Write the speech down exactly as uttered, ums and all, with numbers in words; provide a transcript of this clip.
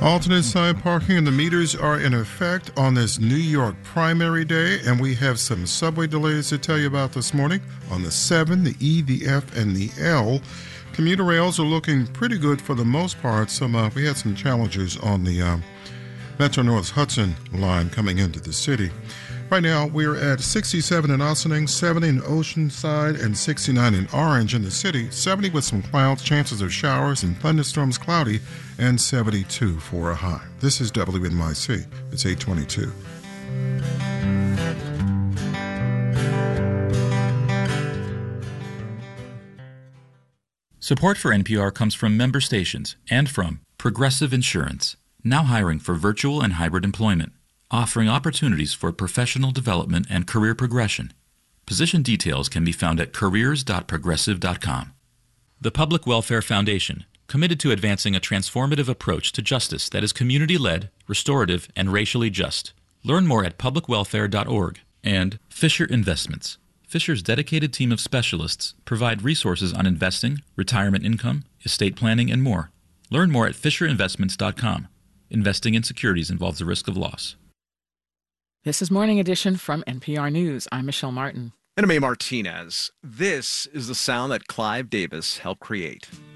Alternate side parking and the meters are in effect on this New York primary day, and we have some subway delays to tell you about this morning on the seven, the E, the F, and the L. Commuter rails are looking pretty good for the most part. Some uh, we had some challenges on the uh, Metro North's Hudson line coming into the city. Right now, we're at sixty-seven in Ossining, seventy in Oceanside, and sixty-nine in Orange in the city. seventy with some clouds, chances of showers and thunderstorms cloudy, and seventy-two for a high. This is W N Y C. It's eight twenty-two. Support for N P R comes from member stations and from Progressive Insurance, now hiring for virtual and hybrid employment, offering opportunities for professional development and career progression. Position details can be found at careers dot progressive dot com. The Public Welfare Foundation, committed to advancing a transformative approach to justice that is community-led, restorative, and racially just. Learn more at public welfare dot org. And Fisher Investments. Fisher's dedicated team of specialists provide resources on investing, retirement income, estate planning, and more. Learn more at fisher investments dot com. Investing in securities involves the risk of loss. This is Morning Edition from N P R News. I'm Michelle Martin. And I'm A. Martinez. This is the sound that Clive Davis helped create.